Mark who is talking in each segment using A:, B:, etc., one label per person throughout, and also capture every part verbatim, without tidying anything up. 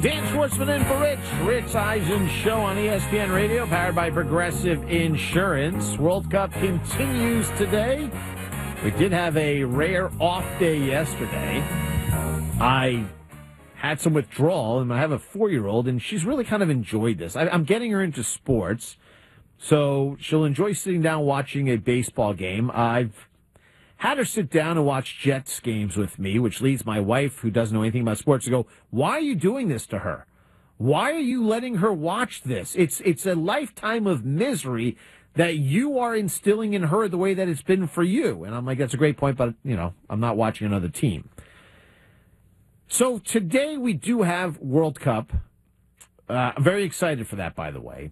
A: Dan Schwartzman in for Rich. Rich Eisen Show on E S P N Radio, powered by Progressive Insurance. World Cup continues today. We did have a rare off day yesterday. I had some withdrawal, and I have a four-year-old, and she's really kind of enjoyed this. I, I'm getting her into sports, so she'll enjoy sitting down watching a baseball game. I've had her sit down and watch Jets games with me, which leads my wife, who doesn't know anything about sports, to go, why are you doing this to her? Why are you letting her watch this? It's it's a lifetime of misery that you are instilling in her the way that it's been for you. And I'm like, that's a great point, but, you know, I'm not watching another team. So today we do have World Cup. Uh, I'm very excited for that, by the way.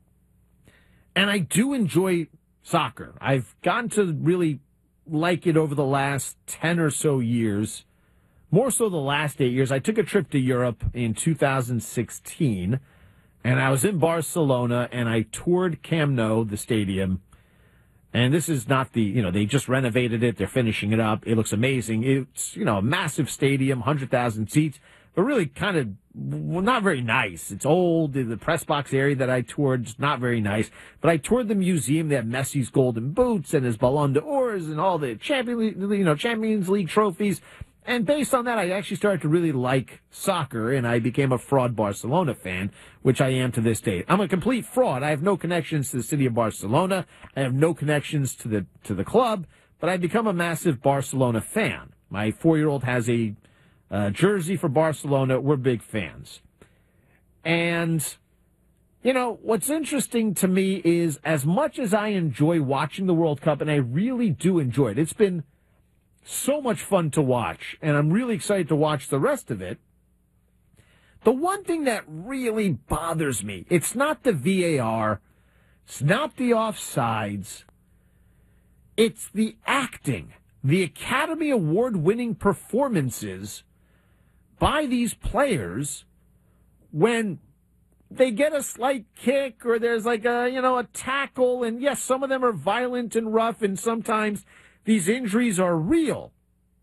A: And I do enjoy soccer. I've gotten to really like it over the last ten or so years, more so the last eight years. I took a trip to Europe in two thousand sixteen, and I was in Barcelona, and I toured Camp Nou, the stadium. And this is not the, you know, they just renovated it. They're finishing it up. It looks amazing. It's, you know, a massive stadium, one hundred thousand seats, but really kind of well, not very nice. It's old. The press box area that I toured is not very nice. But I toured the museum. They have Messi's golden boots and his Ballon d'Ors and all the Champions, you know, Champions League trophies. And based on that, I actually started to really like soccer, and I became a fraud Barcelona fan, which I am to this day. I'm a complete fraud. I have no connections to the city of Barcelona. I have no connections to the to the club, but I've become a massive Barcelona fan. My four-year-old has a uh, jersey for Barcelona. We're big fans. And, you know, what's interesting to me is as much as I enjoy watching the World Cup, and I really do enjoy it, it's been so much fun to watch, and I'm really excited to watch the rest of it. The one thing that really bothers me, it's not the V A R, it's not the offsides, it's the acting, the Academy Award-winning performances by these players when they get a slight kick or there's like a, you know, a tackle, and yes, some of them are violent and rough, and sometimes these injuries are real.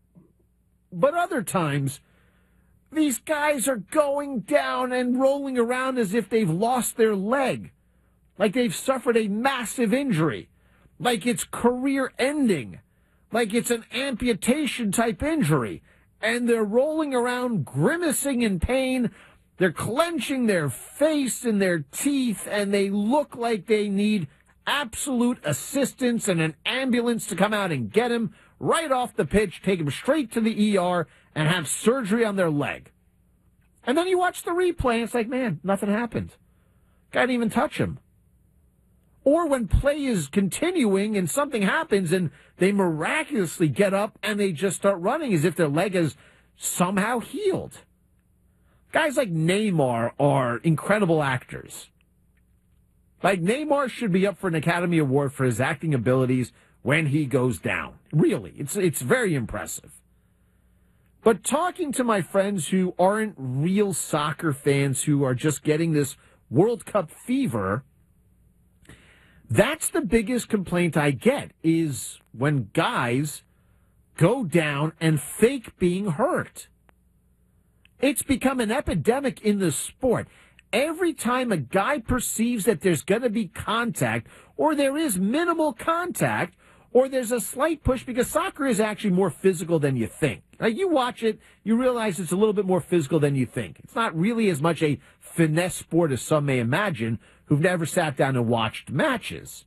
A: But other times, these guys are going down and rolling around as if they've lost their leg, like they've suffered a massive injury, like it's career-ending, like it's an amputation-type injury, and they're rolling around grimacing in pain. They're clenching their face and their teeth, and they look like they need absolute assistance and an ambulance to come out and get him right off the pitch, take him straight to the E R, and have surgery on their leg. And then you watch the replay, and it's like, man, nothing happened. Guy didn't even touch him. Or when play is continuing and something happens and they miraculously get up and they just start running as if their leg has somehow healed. Guys like Neymar are incredible actors. Like, Neymar should be up for an Academy Award for his acting abilities when he goes down. Really, it's it's very impressive. But talking to my friends who aren't real soccer fans, who are just getting this World Cup fever, that's the biggest complaint I get, is when guys go down and fake being hurt. It's become an epidemic in the sport. Every time a guy perceives that there's going to be contact, or there is minimal contact, or there's a slight push, because soccer is actually more physical than you think. Like, you watch it, you realize it's a little bit more physical than you think. It's not really as much a finesse sport as some may imagine who've never sat down and watched matches.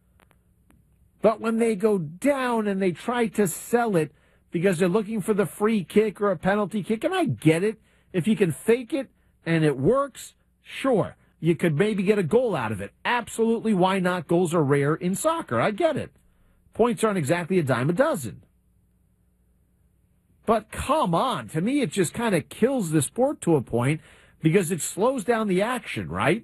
A: But when they go down and they try to sell it because they're looking for the free kick or a penalty kick, and I get it, if you can fake it and it works, sure, you could maybe get a goal out of it. Absolutely, why not? Goals are rare in soccer. I get it. Points aren't exactly a dime a dozen. But come on, to me it just kind of kills the sport to a point because it slows down the action, right?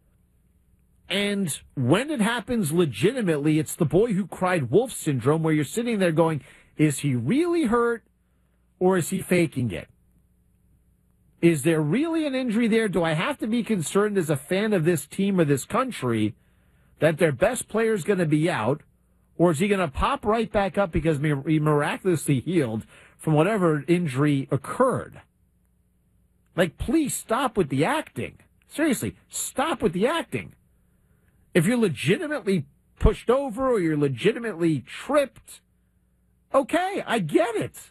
A: And when it happens legitimately, it's the boy who cried wolf syndrome, where you're sitting there going, is he really hurt or is he faking it? Is there really an injury there? Do I have to be concerned as a fan of this team or this country that their best player is going to be out? Or is he going to pop right back up because he miraculously healed from whatever injury occurred? Like, please stop with the acting. Seriously, stop with the acting. If you're legitimately pushed over or you're legitimately tripped, okay, I get it.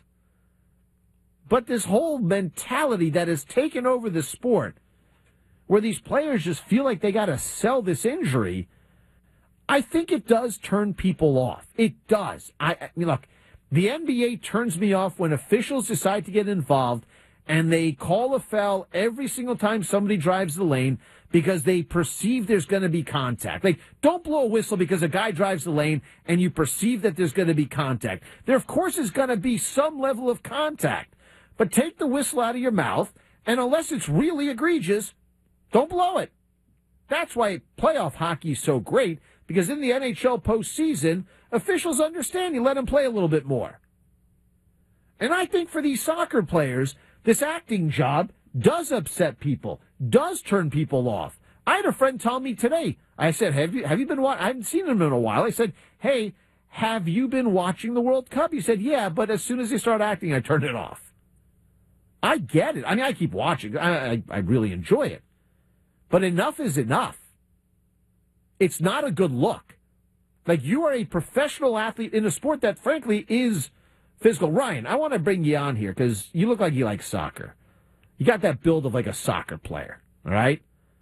A: But this whole mentality that has taken over the sport, where these players just feel like they got to sell this injury, I think it does turn people off. It does. I, I mean, look, the N B A turns me off when officials decide to get involved and they call a foul every single time somebody drives the lane because they perceive there's going to be contact. Like, don't blow a whistle because a guy drives the lane and you perceive that there's going to be contact. There, of course, is going to be some level of contact. But take the whistle out of your mouth, and unless it's really egregious, don't blow it. That's why playoff hockey is so great, because in the N H L postseason, officials understand you let them play a little bit more. And I think for these soccer players, this acting job does upset people, does turn people off. I had a friend tell me today, I said, have you have you been watching? I haven't seen him in a while. I said, hey, have you been watching the World Cup? He said, yeah, but as soon as they start acting, I turned it off. I get it. I mean, I keep watching. I, I, I really enjoy it. But enough is enough. It's not a good look. Like, you are a professional athlete in a sport that, frankly, is physical. Ryan, I want to bring you on here because you look like you like soccer. You got that build of like a soccer player, all right?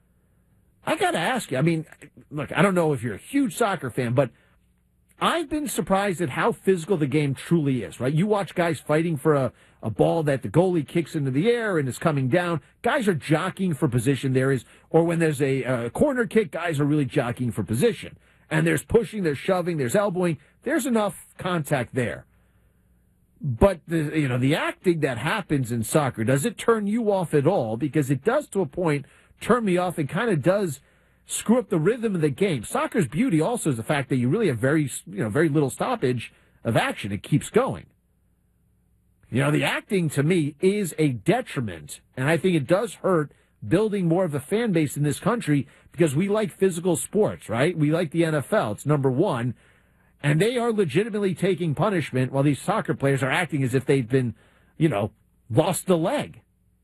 A: I got to ask you, I mean, look, I don't know if you're a huge soccer fan, but I've been surprised at how physical the game truly is, right? You watch guys fighting for a, a ball that the goalie kicks into the air and is coming down. Guys are jockeying for position. There is, or when there's a, a corner kick, guys are really jockeying for position. And there's pushing, there's shoving, there's elbowing. There's enough contact there. But, the, you know, the acting that happens in soccer, does it turn you off at all? Because it does, to a point, turn me off. It kind of does screw up the rhythm of the game. Soccer's beauty also is the fact that you really have very, you know, very little stoppage of action. It keeps going. You know, the acting, to me, is a detriment, and I think it does hurt building more of a fan base in this country because we like physical sports, right? We like the N F L. It's number one, and they are legitimately taking punishment while these soccer players are acting as if they've been, you know, lost a leg.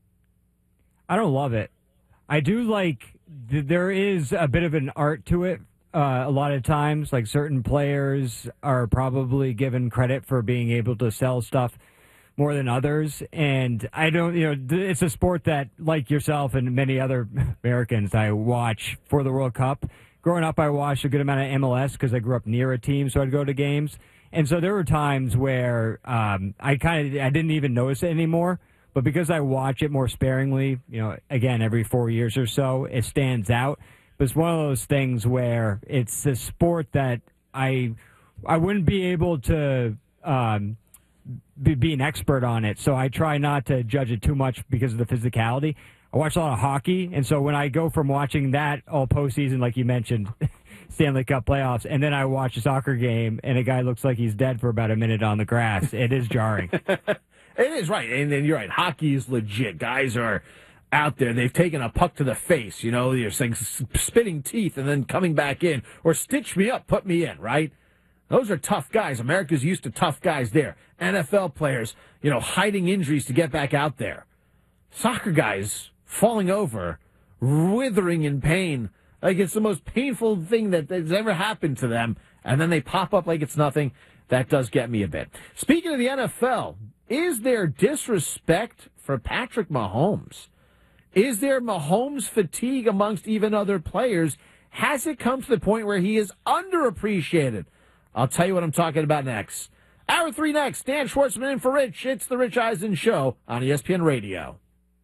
B: I don't love it. I do like... There is a bit of an art to it. Uh, a lot of times, like certain players are probably given credit for being able to sell stuff more than others. And I don't, you know, it's a sport that, like yourself and many other Americans, I watch for the World Cup. Growing up, I watched a good amount of M L S because I grew up near a team, so I'd go to games. And so there were times where um, I kind of, I didn't even notice it anymore. But because I watch it more sparingly, you know, again, every four years or so, it stands out. But it's one of those things where it's a sport that I I wouldn't be able to um, be, be an expert on it. So I try not to judge it too much because of the physicality. I watch a lot of hockey, and so when I go from watching that all postseason, like you mentioned, Stanley Cup playoffs, and then I watch a soccer game, and a guy looks like he's dead for about a minute on the grass, it is jarring.
A: It is, right. And then you're right. Hockey is legit. Guys are out there. They've taken a puck to the face. You know, you're saying spitting teeth and then coming back in. Or stitch me up, put me in, right? Those are tough guys. America's used to tough guys there. N F L players, you know, hiding injuries to get back out there. Soccer guys falling over, withering in pain. Like it's the most painful thing that has ever happened to them. And then they pop up like it's nothing. That does get me a bit. Speaking of the N F L, is there disrespect for Patrick Mahomes? Is there Mahomes fatigue amongst even other players? Has it come to the point where he is underappreciated? I'll tell you what I'm talking about next. Hour three next. Dan Schwartzman in for Rich. It's the Rich Eisen Show on E S P N Radio.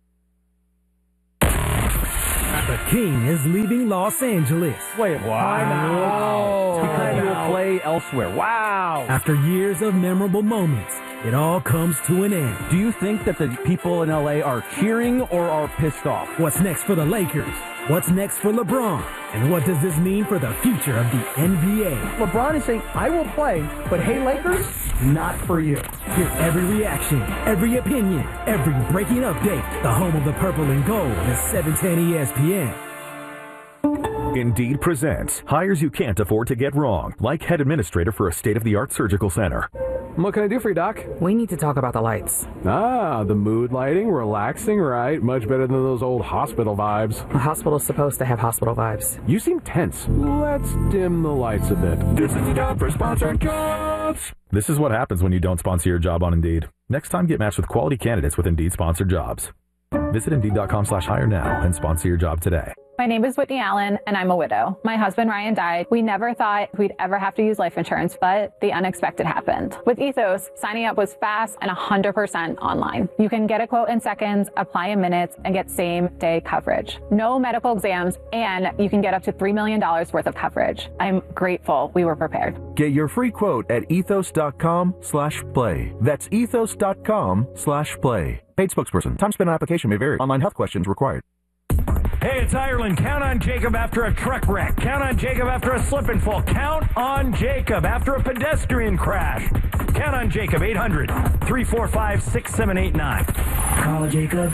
C: The King is leaving Los Angeles.
D: Wait, wow. Because he will play elsewhere. Wow.
C: After years of memorable moments, it all comes to an end.
D: Do you think that the people in L A are cheering or are pissed off?
C: What's next for the Lakers? What's next for LeBron? And what does this mean for the future of the N B A?
D: LeBron is saying, I will play, but hey, Lakers, not for you.
C: Hear every reaction, every opinion, every breaking update. The home of the purple and gold is seven ten E S P N.
E: Indeed presents hires you can't afford to get wrong, like head administrator for a state-of-the-art surgical center. What can I do for you, Doc?
F: We need to talk about the lights.
E: Ah, the mood lighting, relaxing, right? Much better than those old hospital vibes.
F: A hospital's supposed to have hospital vibes.
E: You seem tense. Let's dim the lights a bit. This is the job for sponsored jobs.
G: This is what happens when you don't sponsor your job on Indeed. Next time, get matched with quality candidates with Indeed sponsored jobs. Visit Indeed.com slash hire now and sponsor your job today.
H: My name is Whitney Allen, and I'm a widow. My husband, Ryan, died. We never thought we'd ever have to use life insurance, but the unexpected happened. With Ethos, signing up was fast and one hundred percent online. You can get a quote in seconds, apply in minutes, and get same-day coverage. No medical exams, and you can get up to three million dollars worth of coverage. I'm grateful we were prepared.
I: Get your free quote at ethos.com slash play. That's ethos.com slash play. Paid spokesperson. Time spent on application may vary. Online health questions required.
J: Hey, it's Ireland. Count on Jacob after a truck wreck. Count on Jacob after a slip and fall. Count on Jacob after a pedestrian crash. Count on Jacob, eight hundred, three four five, six seven eight nine.
C: Call Jacob.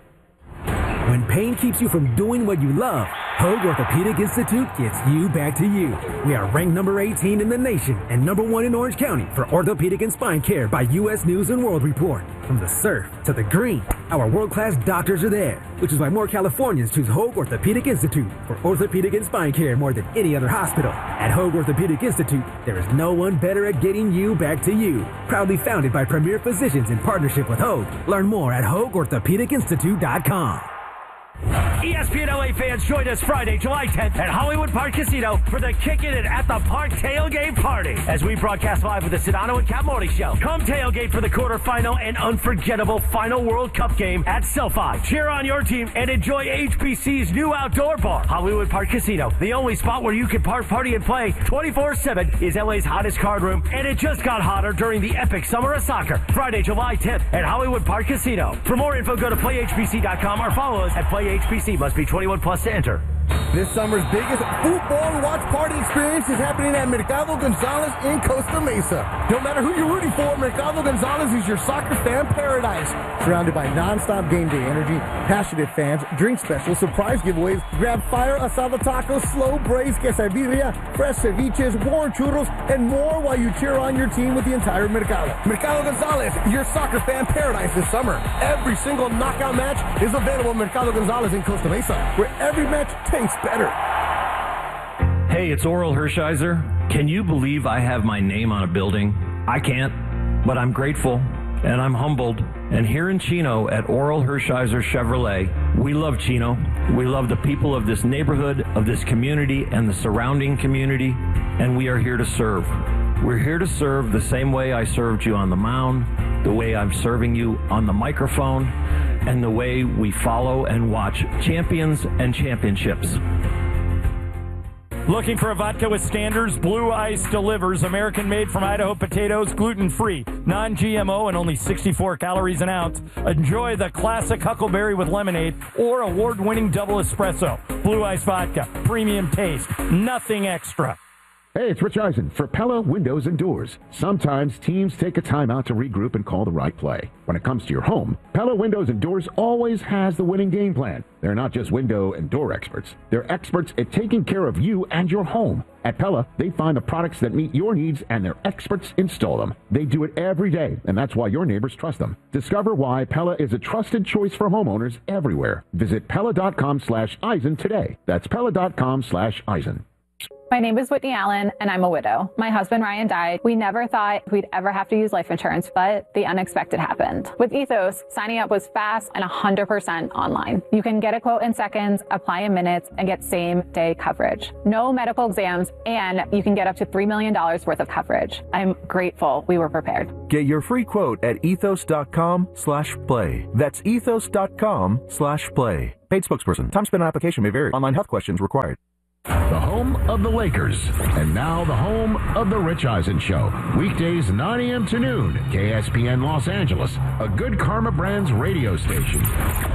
C: When pain keeps you from doing what you love, Hoag Orthopedic Institute gets you back to you. We are ranked number eighteen in the nation and number one in Orange County for orthopedic and spine care by U S News and World Report. From the surf to the green, our world-class doctors are there, which is why more Californians choose Hoag Orthopedic Institute for orthopedic and spine care more than any other hospital. At Hoag Orthopedic Institute, there is no one better at getting you back to you. Proudly founded by premier physicians in partnership with Hoag. Learn more at hoag orthopedic institute dot com.
J: E S P N L A fans, join us Friday, July tenth at Hollywood Park Casino for the Kickin' It at the Park tailgate party as we broadcast live with the Sedano and Cat Morty Show. Come tailgate for the quarterfinal and unforgettable final World Cup game at SoFi. Cheer on your team and enjoy H B C's new outdoor bar. Hollywood Park Casino, the only spot where you can park, party, and play twenty-four seven, is L A's hottest card room, and it just got hotter during the epic Summer of Soccer. Friday, July tenth at Hollywood Park Casino. For more info, go to play H B C dot com or follow us at Play H B C. Must be twenty-one plus to enter.
K: This summer's biggest football watch party experience is happening at Mercado Gonzalez in Costa Mesa. No matter who you're rooting for, Mercado Gonzalez is your soccer fan paradise. Surrounded by non-stop game day energy, passionate fans, drink specials, surprise giveaways, grab fire asada tacos, slow braised quesadilla, fresh ceviches, warm churros, and more while you cheer on your team with the entire Mercado. Mercado Gonzalez, your soccer fan paradise this summer. Every single knockout match is available at Mercado Gonzalez in Costa Mesa, where every match tastes better.
L: Hey, it's Oral Hershiser. Can you believe I have my name on a building? I can't, but I'm grateful and I'm humbled. And here in Chino at Oral Hershiser Chevrolet, we love Chino. We love the people of this neighborhood, of this community, and the surrounding community, and we are here to serve. We're here to serve the same way I served you on the mound, the way I'm serving you on the microphone, and the way we follow and watch champions and championships.
J: Looking for a vodka with standards? Blue Ice delivers. American-made from Idaho potatoes, gluten-free, non-G M O, and only sixty-four calories an ounce. Enjoy the classic Huckleberry with lemonade or award-winning double espresso. Blue Ice vodka, premium taste, nothing extra.
M: Hey, it's Rich Eisen for Pella Windows and Doors. Sometimes teams take a timeout to regroup and call the right play. When it comes to your home, Pella Windows and Doors always has the winning game plan. They're not just window and door experts. They're experts at taking care of you and your home. At Pella, they find the products that meet your needs and their experts install them. They do it every day, and that's why your neighbors trust them. Discover why Pella is a trusted choice for homeowners everywhere. Visit Pella.com slash Eisen today. That's Pella.com slash Eisen.
H: My name is Whitney Allen, and I'm a widow. My husband, Ryan, died. We never thought we'd ever have to use life insurance, but the unexpected happened. With Ethos, signing up was fast and one hundred percent online. You can get a quote in seconds, apply in minutes, and get same-day coverage. No medical exams, and you can get up to three million dollars worth of coverage. I'm grateful we were prepared.
I: Get your free quote at ethos.com slash play. That's ethos.com slash play. Paid spokesperson. Time spent on application may vary. Online health questions required.
N: The home of the Lakers, and now the home of the Rich Eisen Show. Weekdays nine a.m. to noon, K S P N Los Angeles, a Good Karma Brands radio station.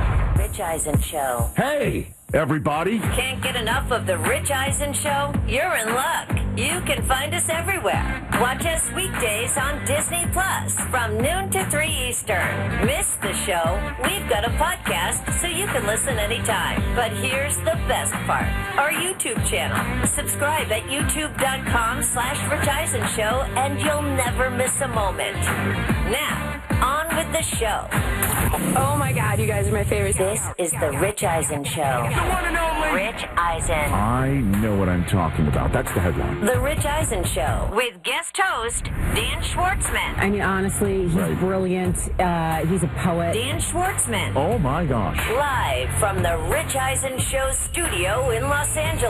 O: Rich Eisen Show.
N: Hey, everybody.
O: Can't get enough of the Rich Eisen Show? You're in luck. You can find us everywhere. Watch us weekdays on Disney Plus from noon to three Eastern. Miss the show? We've got a podcast so you can listen anytime. But here's the best part. Our YouTube channel. Subscribe at youtube.com slash Rich Eisen Show and you'll never miss a moment. Now, on with the show.
P: Oh my God, you guys are my favorite.
O: This is the Rich Eisen Show. The one and only Rich Eisen.
M: I know what I'm talking about. That's the headline.
O: The Rich Eisen Show with guest host Dan Schwartzman.
P: I mean, honestly, he's
M: Right.
P: brilliant. Uh, he's a poet.
O: Dan Schwartzman.
M: Oh my gosh.
O: Live from the Rich Eisen Show studio in Los Angeles.